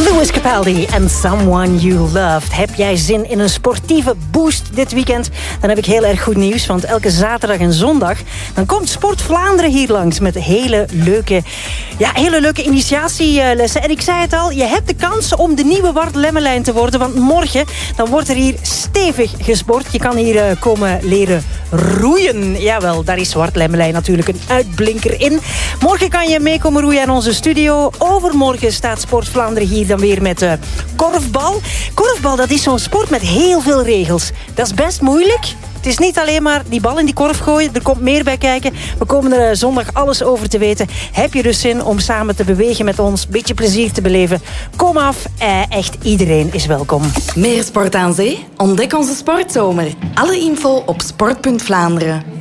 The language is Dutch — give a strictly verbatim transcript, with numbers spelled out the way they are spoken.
Lewis Capaldi en Someone You Loved. Heb jij zin in een sportieve boost dit weekend? Dan heb ik heel erg goed nieuws, want elke zaterdag en zondag dan komt Sport Vlaanderen hier langs met hele leuke, ja, hele leuke initiatielessen. En ik zei het al, je hebt de kans om de nieuwe Wart Lemmelijn te worden, want morgen dan wordt er hier stevig gesport. Je kan hier uh, komen leren roeien. Jawel, daar is Wart Lemmelijn natuurlijk een uitblinker in. Morgen kan je meekomen roeien aan onze studio. Overmorgen staat Sport Vlaanderen hier dan weer met uh, korfbal. Korfbal, dat is zo'n sport met heel veel regels. Dat is best moeilijk. Het is niet alleen maar die bal in die korf gooien. Er komt meer bij kijken. We komen er uh, zondag alles over te weten. Heb je dus zin om samen te bewegen met ons? Een beetje plezier te beleven? Kom af. Uh, echt iedereen is welkom. Meer sport aan zee? Ontdek onze sportzomer. Alle info op sport punt Vlaanderen.